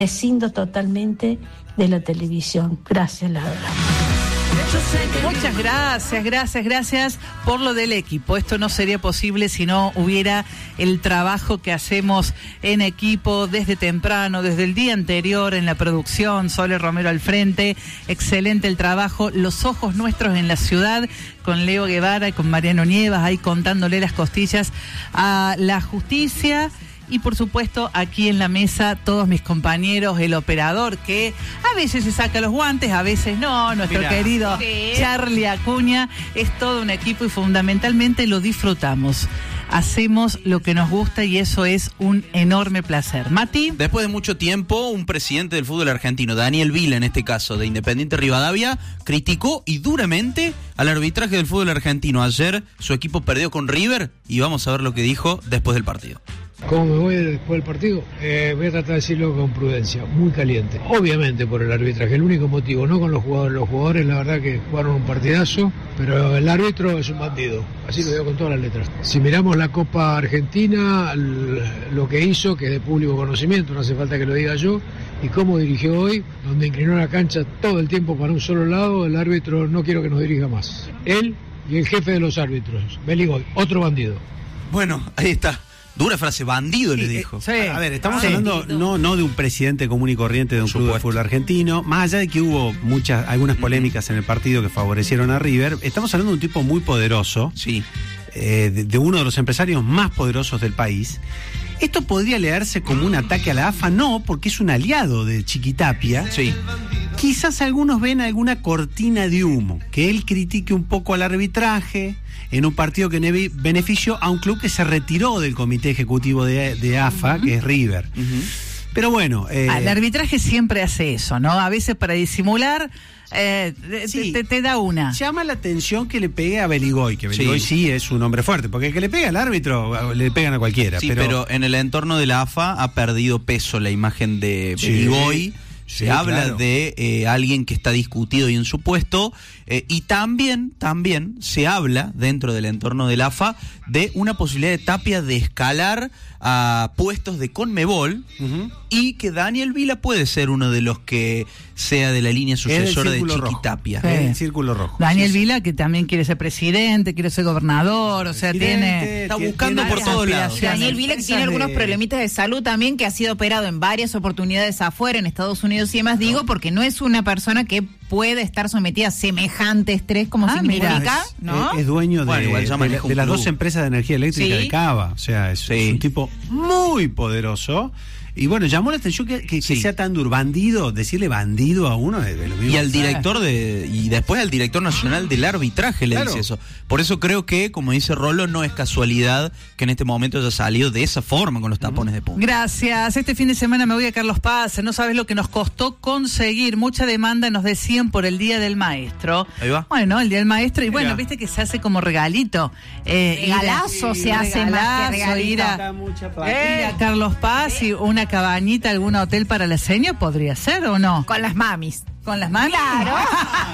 Prescindo totalmente de la televisión. Gracias, Laura. Muchas gracias por lo del equipo. Esto no sería posible si no hubiera el trabajo que hacemos en equipo desde temprano, desde el día anterior en la producción. Sole Romero al frente, excelente el trabajo. Los ojos nuestros en la ciudad, con Leo Guevara y con Mariano Nievas, ahí contándole las costillas a la justicia. Y por supuesto, aquí en la mesa, todos mis compañeros, el operador que a veces se saca los guantes, a veces no, nuestro querido Charlie Acuña. Es todo un equipo y fundamentalmente lo disfrutamos. Hacemos lo que nos gusta y eso es un enorme placer. Mati. Después de mucho tiempo, un presidente del fútbol argentino, Daniel Vila en este caso, de Independiente Rivadavia, criticó y duramente al arbitraje del fútbol argentino. Ayer su equipo perdió con River y vamos a ver lo que dijo después del partido. ¿Cómo me voy después del partido? Voy a tratar de decirlo con prudencia, muy caliente. Obviamente por el arbitraje, el único motivo, no con los jugadores. Los jugadores la verdad que jugaron un partidazo, pero el árbitro es un bandido, así lo digo con todas las letras. Si miramos la Copa Argentina, lo que hizo, que es de público conocimiento, no hace falta que lo diga yo, y cómo dirigió hoy, donde inclinó la cancha todo el tiempo para un solo lado, el árbitro no quiero que nos dirija más. Él y el jefe de los árbitros, Beligoy, otro bandido. Bueno, ahí está. Dura frase, bandido le dijo. Sí. A ver, estamos hablando no de un presidente común y corriente de un club de fútbol argentino, más allá de que hubo algunas polémicas en el partido que favorecieron a River, estamos hablando de un tipo muy poderoso, sí, de uno de los empresarios más poderosos del país. ¿Esto podría leerse como un ataque a la AFA? No, porque es un aliado de Chiquitapia. Sí. Quizás algunos ven alguna cortina de humo, que él critique un poco al arbitraje en un partido que benefició a un club que se retiró del comité ejecutivo de AFA, que es River. Pero bueno... el arbitraje siempre hace eso, ¿no? A veces para disimular... sí, te da una. Llama la atención que le pegue a Beligoy, que Beligoy sí es un hombre fuerte, porque el que le pega al árbitro le pegan a cualquiera. Sí, pero en el entorno de la AFA ha perdido peso la imagen de Beligoy. Se habla de alguien que está discutido y en su puesto, y también se habla dentro del entorno del AFA de una posibilidad de Tapia de escalar a puestos de Conmebol, y que Daniel Vila puede ser uno de los que sea de la línea sucesora de Chiquitapia. El círculo rojo. Daniel Vila, que también quiere ser presidente, quiere ser gobernador, o sea, está buscando por todos lados. Daniel Vila, que tiene algunos problemitas de salud también, que ha sido operado en varias oportunidades afuera, en Estados Unidos y demás, digo, porque no es una persona que puede estar sometida a semejante estrés como significa, ¿no? Es dueño de las dos empresas de energía eléctrica de Cava, o sea, es un tipo muy poderoso. Y bueno, llamó la atención que sea tan duro, bandido, decirle bandido a uno de lo mismo. Y al director y después al director nacional del arbitraje le dice eso. Por eso creo que, como dice Rolo, no es casualidad que en este momento haya salido de esa forma con los tapones de punta. Gracias. Este fin de semana me voy a Carlos Paz. No sabes lo que nos costó conseguir. Mucha demanda nos decían por el Día del Maestro. Ahí va. Bueno, el Día del Maestro. Y bueno, viste que se hace como regalito. Regalazo se hace más que regalito. Ir a Carlos Paz y una cabañita, algún hotel para la seño, ¿podría ser o no? Con las mamis. ¿Con las mamis? Claro.